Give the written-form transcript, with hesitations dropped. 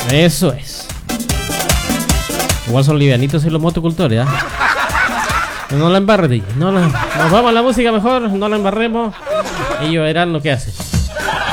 Eso es. Igual son livianitos y los motocultores, ¿eh? No la embarres, DJ. Nos vamos a la música mejor, no la embarremos. Ellos verán lo que hacen.